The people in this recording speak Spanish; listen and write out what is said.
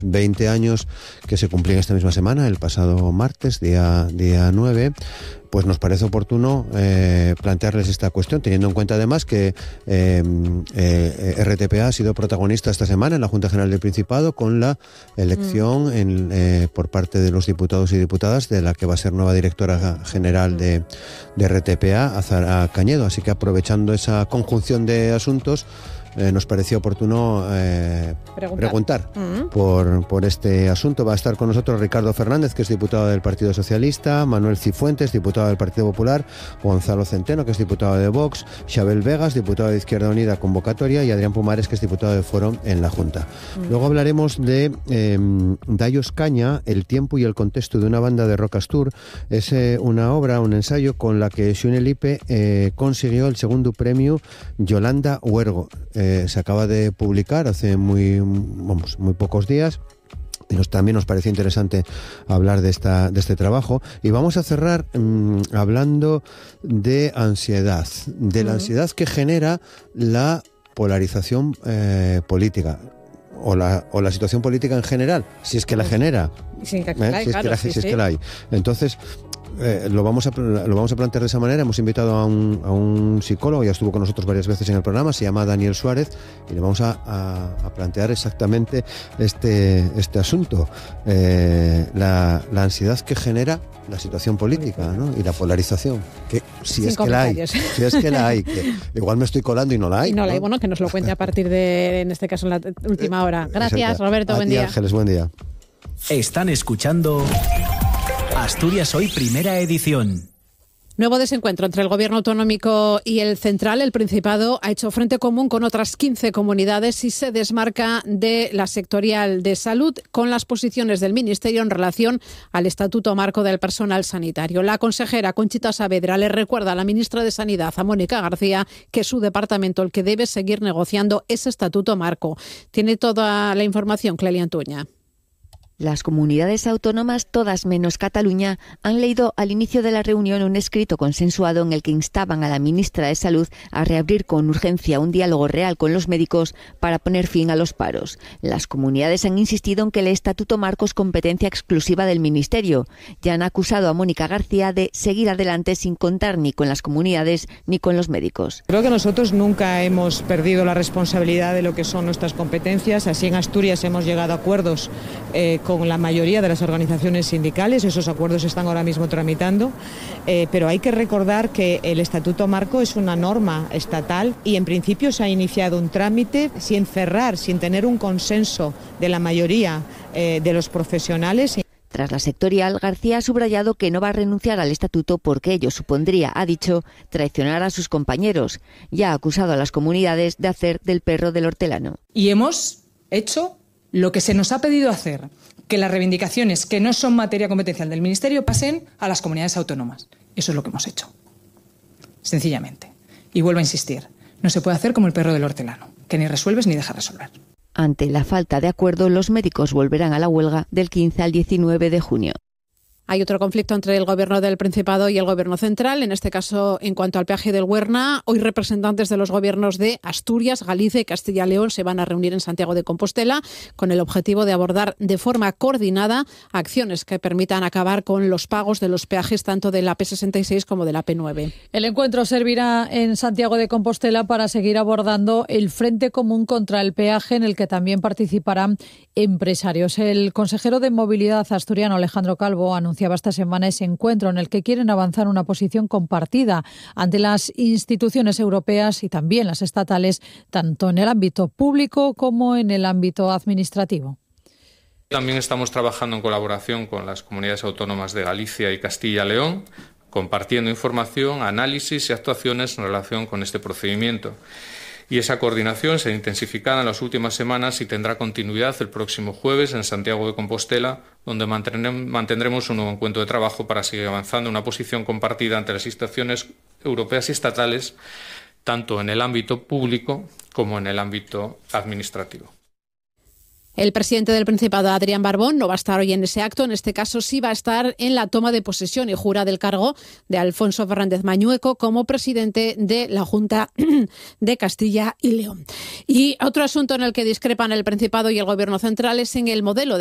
20 años que se cumplían esta misma semana, el pasado martes, día 9, pues nos parece oportuno plantearles esta cuestión, teniendo en cuenta además que RTPA ha sido protagonista esta semana en la Junta General del Principado con la elección por parte de los diputados y diputadas de la que va a ser nueva directora general de RTPA, Azara Cañedo. Así que aprovechando esa conjunción de asuntos, nos pareció oportuno preguntar por este asunto. Va a estar con nosotros Ricardo Fernández, que es diputado del Partido Socialista, Manuel Cifuentes, diputado del Partido Popular, Gonzalo Centeno, que es diputado de Vox, Xabel Vegas, diputado de Izquierda Unida Convocatoria, y Adrián Pumares, que es diputado de Foro en la Junta. Luego hablaremos de Dallos Caña, el tiempo y el contexto de una banda de rock Astur. Es una obra, un ensayo con la que Xune Lipe consiguió el segundo premio Yolanda Huergo. Se acaba de publicar hace muy pocos días. Pero también nos parece interesante hablar de este trabajo. Y vamos a cerrar hablando de ansiedad, de la ansiedad que genera la polarización política. O la situación política en general, si es que la genera. Si es que la hay. Entonces, lo vamos a plantear de esa manera. Hemos invitado a un psicólogo, ya estuvo con nosotros varias veces en el programa, se llama Daniel Suárez, y le vamos a plantear exactamente este asunto, la ansiedad que genera la situación política, ¿no? Y la polarización, que si es que la hay, que igual me estoy colando y no la hay. Bueno, que nos lo cuente a partir de, en este caso, en la última hora. Gracias, exacto. Roberto, buen día. Ángeles, buen día. Están escuchando Asturias Hoy, primera edición. Nuevo desencuentro entre el Gobierno autonómico y el central. El Principado ha hecho frente común con otras 15 comunidades y se desmarca de la sectorial de salud con las posiciones del Ministerio en relación al Estatuto Marco del Personal Sanitario. La consejera Conchita Saavedra le recuerda a la ministra de Sanidad, a Mónica García, que es su departamento el que debe seguir negociando ese Estatuto Marco. Tiene toda la información Clelia Antuña. Las comunidades autónomas, todas menos Cataluña, han leído al inicio de la reunión un escrito consensuado en el que instaban a la ministra de Salud a reabrir con urgencia un diálogo real con los médicos para poner fin a los paros. Las comunidades han insistido en que el Estatuto Marco es competencia exclusiva del Ministerio y han acusado a Mónica García de seguir adelante sin contar ni con las comunidades ni con los médicos. Creo que nosotros nunca hemos perdido la responsabilidad de lo que son nuestras competencias. Así en Asturias hemos llegado a acuerdos con la mayoría de las organizaciones sindicales. Esos acuerdos se están ahora mismo tramitando, pero hay que recordar que el Estatuto Marco es una norma estatal y en principio se ha iniciado un trámite sin cerrar, sin tener un consenso de la mayoría de los profesionales. Tras la sectorial, García ha subrayado que no va a renunciar al estatuto porque ello supondría, ha dicho, traicionar a sus compañeros, y ha acusado a las comunidades de hacer del perro del hortelano. Y hemos hecho lo que se nos ha pedido hacer, que las reivindicaciones que no son materia competencial del Ministerio pasen a las comunidades autónomas. Eso es lo que hemos hecho, sencillamente. Y vuelvo a insistir, no se puede hacer como el perro del hortelano, que ni resuelves ni dejas resolver. Ante la falta de acuerdo, los médicos volverán a la huelga del 15 al 19 de junio. Hay otro conflicto entre el Gobierno del Principado y el Gobierno central, en este caso en cuanto al peaje del Huerna. Hoy representantes de los gobiernos de Asturias, Galicia y Castilla y León se van a reunir en Santiago de Compostela con el objetivo de abordar de forma coordinada acciones que permitan acabar con los pagos de los peajes tanto de la P66 como de la P9. El encuentro servirá en Santiago de Compostela para seguir abordando el Frente Común contra el Peaje, en el que también participarán empresarios. El consejero de Movilidad asturiano, Alejandro Calvo, anunciaba esta semana ese encuentro en el que quieren avanzar una posición compartida ante las instituciones europeas y también las estatales, tanto en el ámbito público como en el ámbito administrativo. También estamos trabajando en colaboración con las comunidades autónomas de Galicia y Castilla y León, compartiendo información, análisis y actuaciones en relación con este procedimiento. Y esa coordinación se ha intensificado en las últimas semanas y tendrá continuidad el próximo jueves en Santiago de Compostela, donde mantendremos un nuevo encuentro de trabajo para seguir avanzando en una posición compartida ante las instituciones europeas y estatales, tanto en el ámbito público como en el ámbito administrativo. El presidente del Principado, Adrián Barbón, no va a estar hoy en ese acto. En este caso sí va a estar en la toma de posesión y jura del cargo de Alfonso Fernández Mañueco como presidente de la Junta de Castilla y León. Y otro asunto en el que discrepan el Principado y el Gobierno central es en el modelo